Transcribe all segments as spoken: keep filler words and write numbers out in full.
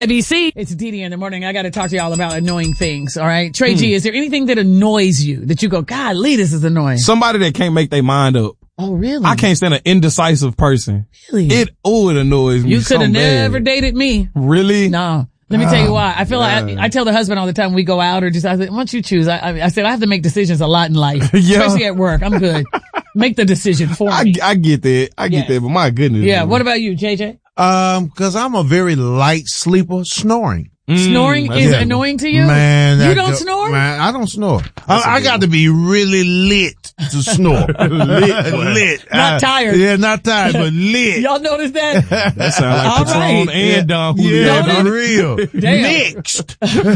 A B C. It's D D in the morning. I got to talk to y'all about annoying things. All right. Trey hmm. G, is there anything that annoys you that you go, God, Lee, this is annoying? Somebody that can't make their mind up. Oh, really? I can't stand an indecisive person. Really? It, oh, it annoys me. You could have so never dated me. Really? No. Let me oh, tell you why. I feel God. like I, I tell the husband all the time when we go out or just, I said, once you choose, I, I, I said, I have to make decisions a lot in life, yeah. especially at work. I'm good. Make the decision for me. I, I get that. I get yeah. that, but my goodness. Yeah. Man. What about you, J J? Um, cause I'm a very light sleeper, snoring. Mm, Snoring is yeah. annoying to you? Man. You don't go, snore? Man, I don't snore. I, I got to be really lit to snore. lit. lit. Not uh, tired. Yeah, not tired, but lit. Y'all notice that? That sounds like All Patron right. and Don Julio. Yeah, yeah for real. Mixed.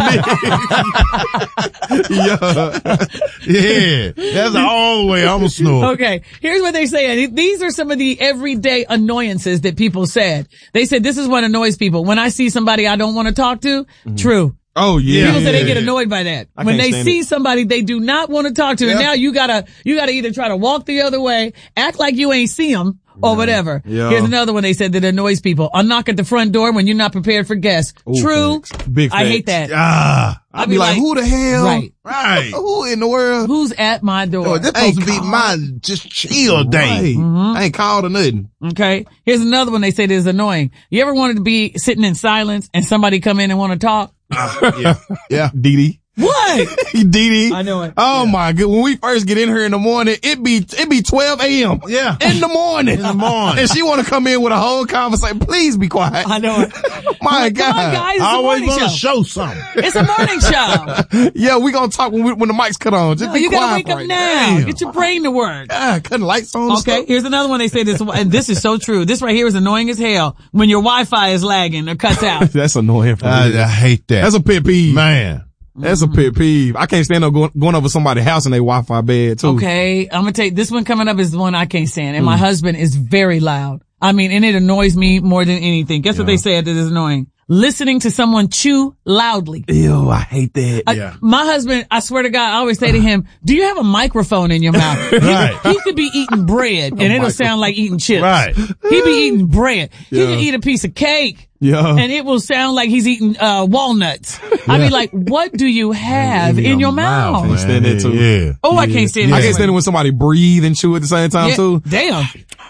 yeah. yeah. That's the only way I'm a snore. Okay. Here's what they say. These are some of the everyday annoyances that people said. They said this is what annoys people. When I see somebody I don't want to talk to, mm-hmm. true. Oh yeah. People yeah, say they yeah, get yeah. annoyed by that. I when they see it. somebody they do not want to talk to, yeah. and now you gotta, you gotta either try to walk the other way, act like you ain't see them, or yeah. whatever. Yeah. Here's another one they said that annoys people. A knock at the front door when you're not prepared for guests. Ooh, true. Thanks. Big I facts. hate that. Ah. I'd be like, like, who the hell? Right. Right. Who in the world? Who's at my door? Oh, that's supposed to be my just chill day. Right. Mm-hmm. I ain't called or nothing. Okay. Here's another one they said is annoying. You ever wanted to be sitting in silence and somebody come in and want to talk? Uh, yeah. Yeah. Dee Dee. What? Dee Dee. I know it. Oh yeah. my God. When we first get in here in the morning, it be, it be twelve a.m. Yeah. In the morning. In the morning. And she want to come in with a whole conversation. Please be quiet. I know it. My like, God. Come on, guys. It's I always want to show something. It's a morning show. Yeah, we gonna talk when we, when the mics cut on. Just no, be you quiet gotta wake up right now. now. Get your brain to work. Yeah, cutting lights on. Okay, stuff. here's another one they say this, and this is so true. This right here is annoying as hell when your Wi-Fi is lagging or cuts out. That's annoying for me. I, I hate that. That's a pet peeve. Man. That's a pet peeve. I can't stand up going, going over somebody's house and they Wi-Fi bad too. Okay, I'm gonna take this one coming up is the one I can't stand, and mm. my husband is very loud. I mean, and it annoys me more than anything. Guess yeah. what they said that is annoying? Listening to someone chew loudly. Ew, I hate that. I, yeah. My husband, I swear to God, I always say to him, do you have a microphone in your mouth? Right. He, he could be eating bread and it'll sound like eating chips. Right. He be eating bread. Yeah. He can eat a piece of cake. Yeah. And it will sound like he's eating, uh, walnuts. Yeah. I mean, like, what do you have in, in your mouth? I can't stand that too. Yeah. Oh, yeah. I can't stand yeah. it. I can't stand it when somebody breathe and chew at the same time yeah. too. Damn.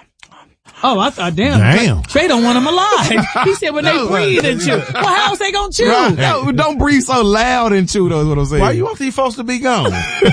Oh, I thought, damn. Damn. Trey don't want them alive. He said when no, they breathe and chew. Well, how else they gonna chew? Right. No, don't breathe so loud and chew, though, is what I'm saying. Why you want these folks to be gone?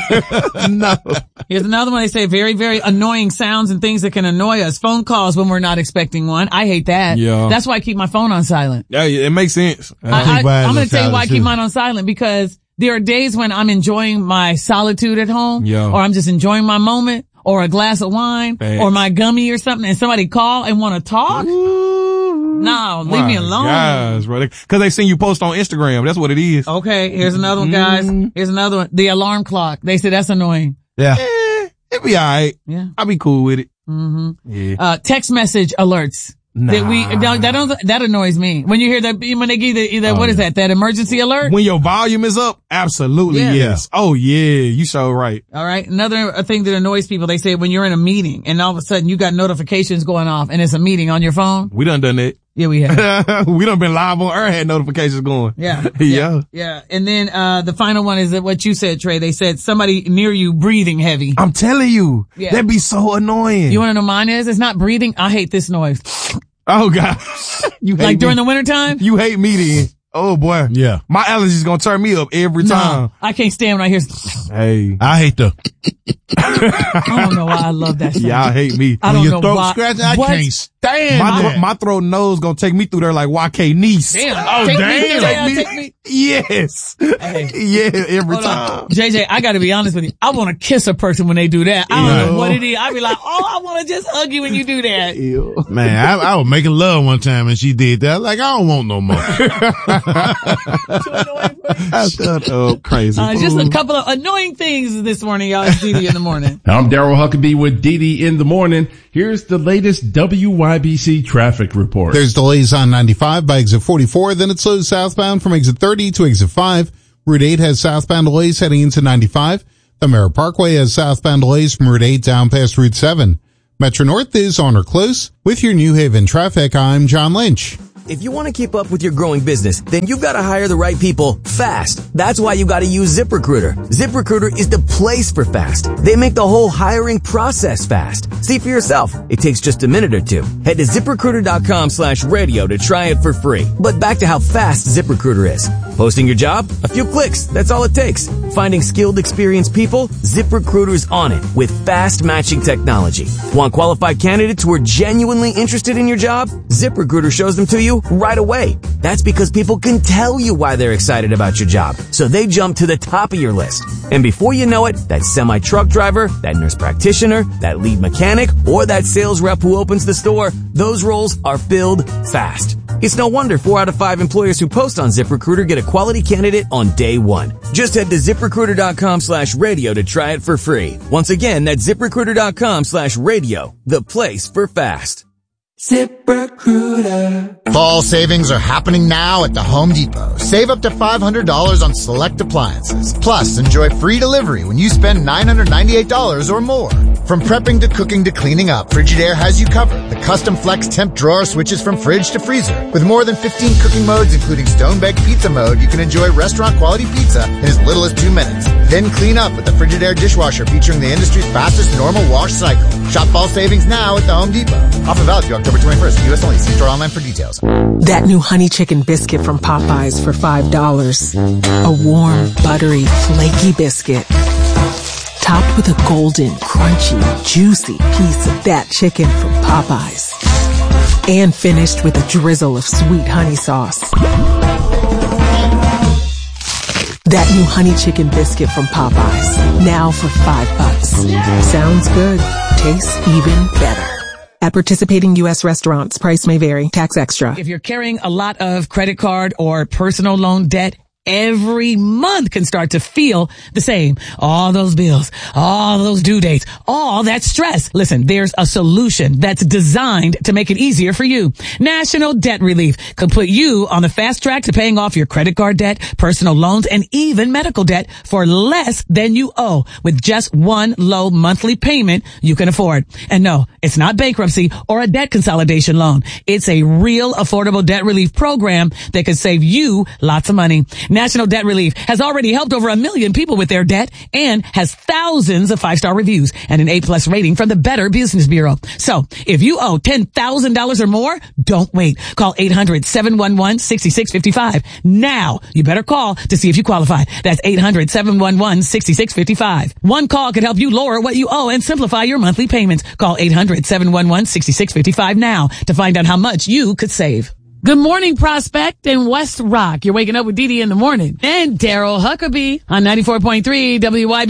No. Here's another one. They say very, very annoying sounds and things that can annoy us. Phone calls when we're not expecting one. I hate that. Yeah. That's why I keep my phone on silent. Yeah, it makes sense. I, I, I'm going to tell you why I keep mine on silent, because there are days when I'm enjoying my solitude at home, yeah. or I'm just enjoying my moment, or a glass of wine, Thanks. or my gummy or something, and somebody call and want to talk. Ooh, no, leave me alone. Guys, bro. Cause they seen you post on Instagram. That's what it is. Okay, here's another one, guys. Mm. Here's another one. The alarm clock. They say that's annoying. Yeah. Eh, it'd be alright. Yeah. I'll be cool with it. Mm-hmm. Yeah. Uh, text message alerts. Nah. That we, that, that, don't, that annoys me. When you hear that, when they give the, oh, what is yeah. that, that emergency alert? When your volume is up, absolutely yeah. yes. Oh yeah, you so right. All right. Another thing that annoys people, they say when you're in a meeting and all of a sudden you got notifications going off and it's a meeting on your phone. We done done that. Yeah, we have. We done been live on air, had notifications going. Yeah. yeah. Yeah. Yeah. And then, uh, the final one is that what you said, Trey. They said somebody near you breathing heavy. I'm telling you. Yeah. That'd be so annoying. You want to know mine is? It's not breathing. I hate this noise. Oh God. You hate like me. during the wintertime? You hate me then. Oh boy. Yeah. My allergies gonna turn me up every time. No, I can't stand when I hear. Hey. I hate the. I don't know why I love that sound. Y'all hate me. I when don't your know throat why. Scratching, I what? can't stand my, that. thro- my throat nose gonna take me through there like Y K Niece. Damn. Oh, take damn. Me, Take me. take me. Yes. Hey. Yeah, every Hold time. on. J J, I gotta be honest with you. I wanna kiss a person when they do that. I don't Ew. know what it is. I be like, oh, I wanna just hug you when you do that. Ew. Man, I, I was making love one time and she did that. Like, I don't want no more. Shut up, crazy. Uh, just a couple of annoying things this morning, y'all. It's D D in the morning. I'm Daryl Huckabee with D D in the morning. Here's the latest W Y B C traffic report. There's delays on ninety-five by exit forty-four, then it's slow southbound from exit thirty to exit five. Route eight has southbound delays heading into ninety-five. The Merritt Parkway has southbound delays from Route eight down past Route seven. Metro North is on or close. With your New Haven traffic, I'm John Lynch. If you want to keep up with your growing business, then you've got to hire the right people fast. That's why you got to use ZipRecruiter. ZipRecruiter is the place for fast. They make the whole hiring process fast. See for yourself. It takes just a minute or two. Head to ZipRecruiter.com slash radio to try it for free. But back to how fast ZipRecruiter is. Posting your job? A few clicks. That's all it takes. Finding skilled, experienced people? ZipRecruiter's on it with fast matching technology. Want qualified candidates who are genuinely interested in your job? ZipRecruiter shows them to you right away. That's because people can tell you why they're excited about your job, so they jump to the top of your list. And before you know it, that semi-truck driver, that nurse practitioner, that lead mechanic, or that sales rep who opens the store, those roles are filled fast. It's no wonder four out of five employers who post on ZipRecruiter get a quality candidate on day one. Just head to ZipRecruiter.com slash radio to try it for free. Once again, that's ZipRecruiter.com slash radio, the place for fast. ZipRecruiter. Fall savings are happening now at the Home Depot. Save up to five hundred dollars on select appliances. Plus, enjoy free delivery when you spend nine hundred ninety-eight dollars or more. From prepping to cooking to cleaning up, Frigidaire has you covered. The custom flex temp drawer switches from fridge to freezer. With more than fifteen cooking modes, including stone baked pizza mode, you can enjoy restaurant quality pizza in as little as two minutes. Then clean up with the Frigidaire dishwasher featuring the industry's fastest normal wash cycle. Shop fall savings now at the Home Depot. Offer valid through October twenty-first. U S only. See store online for details. That new honey chicken biscuit from Popeyes for five dollars. A warm, buttery, flaky biscuit. Topped with a golden, crunchy, juicy piece of that chicken from Popeyes. And finished with a drizzle of sweet honey sauce. That new honey chicken biscuit from Popeyes. Now for five bucks. Sounds good. Tastes even better. At participating U S restaurants, price may vary. Tax extra. If you're carrying a lot of credit card or personal loan debt, every month can start to feel the same. All those bills, all those due dates, all that stress. Listen, there's a solution that's designed to make it easier for you. National Debt Relief could put you on the fast track to paying off your credit card debt, personal loans, and even medical debt for less than you owe with just one low monthly payment you can afford. And no, it's not bankruptcy or a debt consolidation loan. It's a real affordable debt relief program that could save you lots of money. National Debt Relief has already helped over a million people with their debt and has thousands of five-star reviews and an A-plus rating from the Better Business Bureau. So if you owe ten thousand dollars or more, don't wait. Call eight hundred, seven one one, six six five five. Now, you better call to see if you qualify. That's eight hundred, seven one one, six six five five. One call could help you lower what you owe and simplify your monthly payments. Call eight hundred, seven one one, six six five five now to find out how much you could save. Good morning, Prospect and West Rock. You're waking up with Dee Dee in the morning. And Daryl Huckabee on ninety-four point three W Y B C.